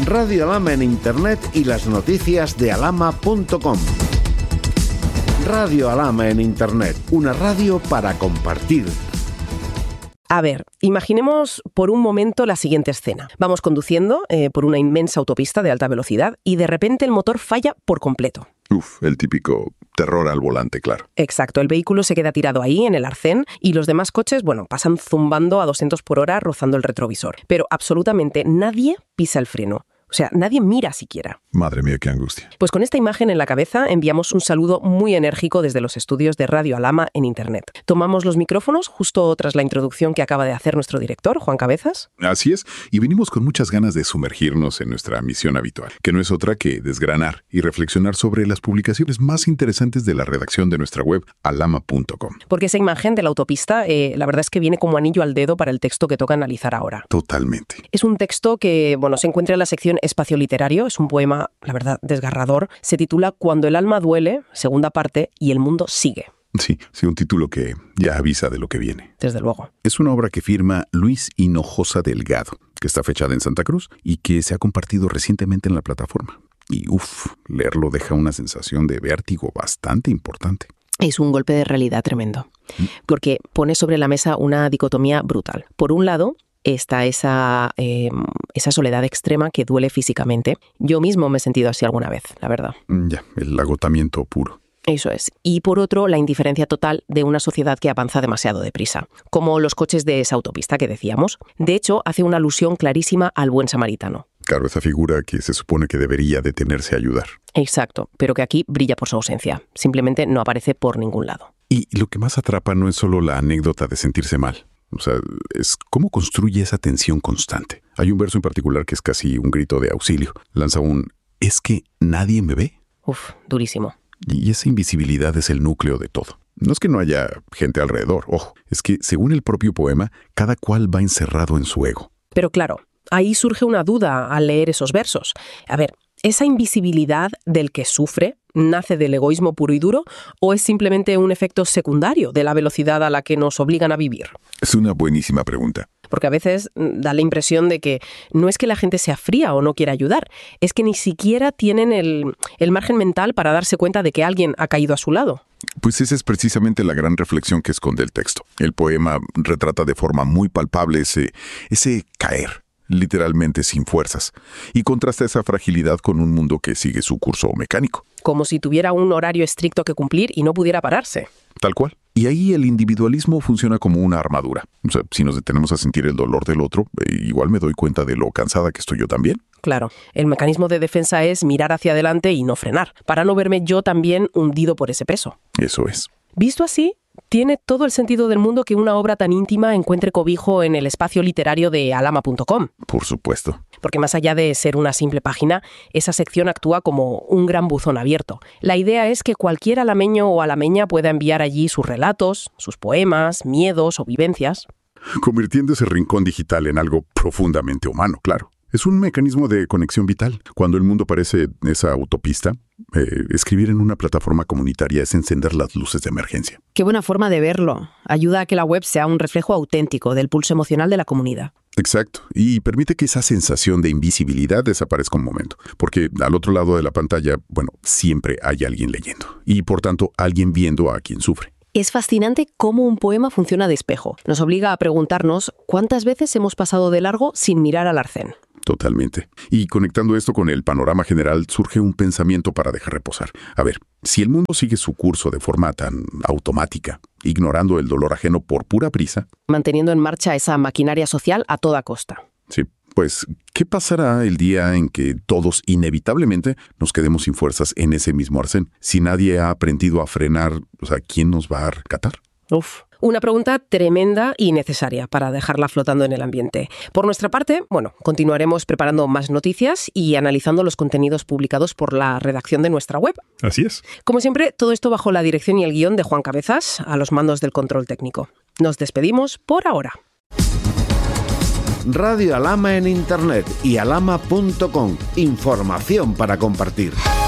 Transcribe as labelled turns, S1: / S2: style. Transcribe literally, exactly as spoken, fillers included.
S1: Radio Alhama en Internet y las noticias de alhama punto com. Radio Alhama en Internet, una radio para compartir.
S2: A ver, imaginemos por un momento la siguiente escena. Vamos conduciendo eh, por una inmensa autopista de alta velocidad y de repente el motor falla por completo.
S3: Uf, el típico terror al volante, claro.
S2: Exacto, el vehículo se queda tirado ahí en el arcén y los demás coches, bueno, pasan zumbando a doscientos por hora rozando el retrovisor. Pero absolutamente nadie pisa el freno. O sea, nadie mira siquiera.
S3: Madre mía, qué angustia.
S2: Pues con esta imagen en la cabeza enviamos un saludo muy enérgico desde los estudios de Radio Alhama en Internet. Tomamos los micrófonos justo tras la introducción que acaba de hacer nuestro director, Juan Cabezas.
S3: Así es, y venimos con muchas ganas de sumergirnos en nuestra misión habitual, que no es otra que desgranar y reflexionar sobre las publicaciones más interesantes de la redacción de nuestra web, alhama punto com.
S2: Porque esa imagen de la autopista, eh, la verdad es que viene como anillo al dedo para el texto que toca analizar ahora.
S3: Totalmente.
S2: Es un texto que, bueno, se encuentra en la sección Espacio Literario, es un poema, la verdad, desgarrador. Se titula Cuando el alma duele, segunda parte, y el mundo sigue.
S3: Sí, sí, un título que ya avisa de lo que viene.
S2: Desde luego.
S3: Es una obra que firma Luis Hinojosa Delgado, que está fechada en Santa Cruz y que se ha compartido recientemente en la plataforma. Y uff, leerlo deja una sensación de vértigo bastante importante.
S2: Es un golpe de realidad tremendo, porque pone sobre la mesa una dicotomía brutal. Por un lado, está esa, eh, esa soledad extrema que duele físicamente. Yo mismo me he sentido así alguna vez, la verdad.
S3: Ya, el agotamiento puro.
S2: Eso es. Y por otro, la indiferencia total de una sociedad que avanza demasiado deprisa, como los coches de esa autopista que decíamos. De hecho, hace una alusión clarísima al buen samaritano.
S3: Claro, esa figura que se supone que debería detenerse a ayudar.
S2: Exacto, pero que aquí brilla por su ausencia. Simplemente no aparece por ningún lado.
S3: Y lo que más atrapa no es solo la anécdota de sentirse mal. O sea, es cómo construye esa tensión constante. Hay un verso en particular que es casi un grito de auxilio. Lanza un «¿es que nadie me ve?»
S2: Uf, durísimo.
S3: Y esa invisibilidad es el núcleo de todo. No es que no haya gente alrededor, ojo. Es que, según el propio poema, cada cual va encerrado en su ego.
S2: Pero claro, ahí surge una duda al leer esos versos. A ver, ¿esa invisibilidad del que sufre nace del egoísmo puro y duro o es simplemente un efecto secundario de la velocidad a la que nos obligan a vivir?
S3: Es una buenísima pregunta.
S2: Porque a veces da la impresión de que no es que la gente sea fría o no quiera ayudar, es que ni siquiera tienen el, el margen mental para darse cuenta de que alguien ha caído a su lado.
S3: Pues esa es precisamente la gran reflexión que esconde el texto. El poema retrata de forma muy palpable ese, ese caer, literalmente sin fuerzas, y contrasta esa fragilidad con un mundo que sigue su curso mecánico.
S2: Como si tuviera un horario estricto que cumplir y no pudiera pararse.
S3: Tal cual. Y ahí el individualismo funciona como una armadura. O sea, si nos detenemos a sentir el dolor del otro, igual me doy cuenta de lo cansada que estoy yo también.
S2: Claro, el mecanismo de defensa es mirar hacia adelante y no frenar, para no verme yo también hundido por ese peso.
S3: Eso es.
S2: Visto así, tiene todo el sentido del mundo que una obra tan íntima encuentre cobijo en el espacio literario de alhama punto com.
S3: Por supuesto.
S2: Porque más allá de ser una simple página, esa sección actúa como un gran buzón abierto. La idea es que cualquier alameño o alameña pueda enviar allí sus relatos, sus poemas, miedos o vivencias.
S3: Convirtiendo ese rincón digital en algo profundamente humano, claro. Es un mecanismo de conexión vital. Cuando el mundo parece esa autopista, eh, escribir en una plataforma comunitaria es encender las luces de emergencia.
S4: Qué buena forma de verlo. Ayuda a que la web sea un reflejo auténtico del pulso emocional de la comunidad.
S3: Exacto. Y permite que esa sensación de invisibilidad desaparezca un momento. Porque al otro lado de la pantalla, bueno, siempre hay alguien leyendo. Y por tanto, alguien viendo a quien sufre.
S4: Es fascinante cómo un poema funciona de espejo. Nos obliga a preguntarnos cuántas veces hemos pasado de largo sin mirar al arcén.
S3: Totalmente. Y conectando esto con el panorama general, surge un pensamiento para dejar reposar. A ver, si el mundo sigue su curso de forma tan automática, ignorando el dolor ajeno por pura prisa...
S4: Manteniendo en marcha esa maquinaria social a toda costa.
S3: Sí, pues, ¿qué pasará el día en que todos inevitablemente nos quedemos sin fuerzas en ese mismo arcén? Si nadie ha aprendido a frenar, o sea, ¿quién nos va a rescatar?
S2: Uf. Una pregunta tremenda y necesaria para dejarla flotando en el ambiente. Por nuestra parte, bueno, continuaremos preparando más noticias y analizando los contenidos publicados por la redacción de nuestra web.
S3: Así es.
S2: Como siempre, todo esto bajo la dirección y el guión de Juan Cabezas, a los mandos del control técnico. Nos despedimos por ahora.
S1: Radio Alhama en Internet y alhama punto com. Información para compartir.